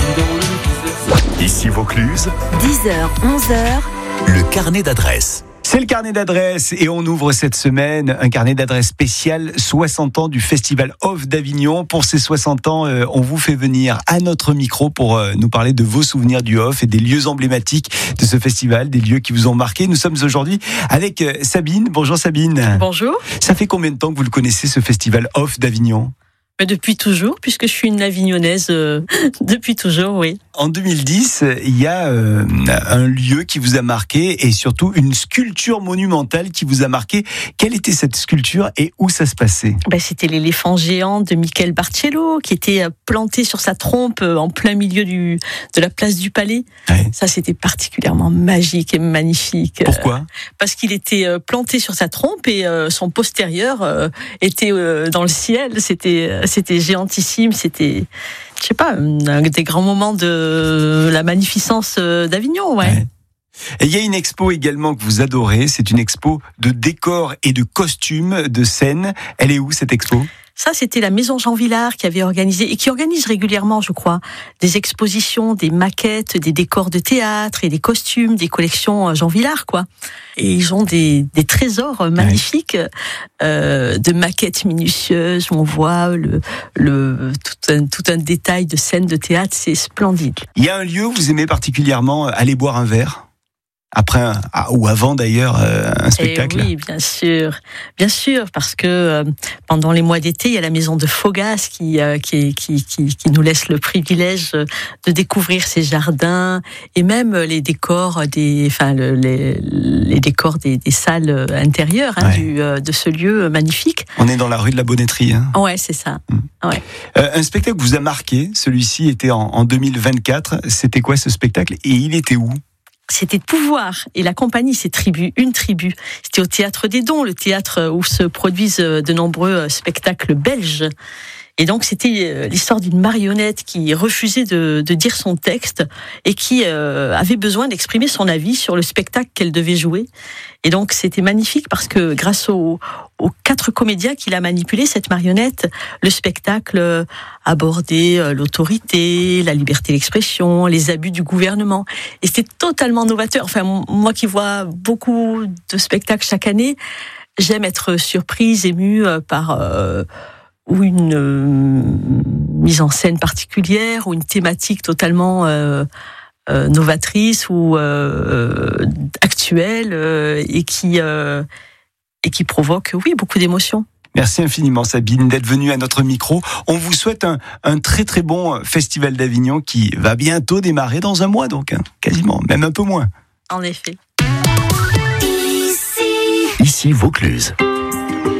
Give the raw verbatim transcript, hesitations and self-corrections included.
Ici Vaucluse, dix heures, onze heures, le carnet d'adresses. C'est le carnet d'adresses et on ouvre cette semaine un carnet d'adresses spécial soixante ans du Festival Off d'Avignon. Pour ces soixante ans, euh, on vous fait venir à notre micro pour euh, nous parler de vos souvenirs du Off et des lieux emblématiques de ce festival, des lieux qui vous ont marqué. Nous sommes aujourd'hui avec euh, Sabine. Bonjour Sabine. Bonjour. Ça fait combien de temps que vous le connaissez, ce Festival Off d'Avignon ? Depuis toujours, puisque je suis une Avignonnaise euh, depuis toujours, oui. En deux mille dix, il y a euh, un lieu qui vous a marqué et surtout une sculpture monumentale qui vous a marqué. Quelle était cette sculpture et où ça se passait ? Ben, c'était l'éléphant géant de Michel Barcello qui était planté sur sa trompe en plein milieu du, de la place du Palais. Ouais. Ça, c'était particulièrement magique et magnifique. Pourquoi ? euh, Parce qu'il était planté sur sa trompe et euh, son postérieur euh, était euh, dans le ciel. C'était, c'était géantissime. C'était... je sais pas, un des grands moments de la magnificence d'Avignon, ouais. ouais. Et il y a une expo également que vous adorez, c'est une expo de décors et de costumes de scène. Elle est où cette expo ? Ça, c'était la Maison Jean Villard qui avait organisé, et qui organise régulièrement, je crois, des expositions, des maquettes, des décors de théâtre et des costumes, des collections Jean Villard, quoi. Et ils ont des, des trésors magnifiques, ouais. euh, de maquettes minutieuses où on voit le, le, tout, un, tout un détail de scènes de théâtre, c'est splendide. Il y a un lieu où vous aimez particulièrement aller boire un verre ? Après un, ou avant d'ailleurs un spectacle. Et oui, bien sûr, bien sûr, parce que euh, pendant les mois d'été, il y a la maison de Fogas qui, euh, qui, qui, qui, qui nous laisse le privilège de découvrir ces jardins et même les décors des, enfin le, les, les décors des, des salles intérieures hein, ouais. du, euh, de ce lieu magnifique. On est dans la rue de la Bonnetterie. Hein. Ouais, c'est ça. Mmh. Ouais. Euh, un spectacle vous a marqué. Celui-ci était en, en deux mille vingt-quatre. C'était quoi ce spectacle et il était où ? C'était Pouvoir et la compagnie, c'est Tribu, une tribu. C'était au Théâtre des Dons, le théâtre où se produisent de nombreux spectacles belges. Et donc, c'était l'histoire d'une marionnette qui refusait de, de dire son texte et qui euh, avait besoin d'exprimer son avis sur le spectacle qu'elle devait jouer. Et donc, c'était magnifique parce que grâce aux, aux quatre comédiens qu'il a manipulés, cette marionnette, le spectacle abordait l'autorité, la liberté d'expression, les abus du gouvernement. Et c'était totalement novateur. Enfin, moi qui vois beaucoup de spectacles chaque année, j'aime être surprise, émue par... Euh, ou une euh, mise en scène particulière, ou une thématique totalement euh, euh, novatrice ou euh, actuelle, euh, et qui euh, et qui provoque, oui, beaucoup d'émotions. Merci infiniment Sabine d'être venue à notre micro. On vous souhaite un, un très très bon festival d'Avignon qui va bientôt démarrer dans un mois, donc hein, quasiment, même un peu moins. En effet. Ici, Ici Vaucluse.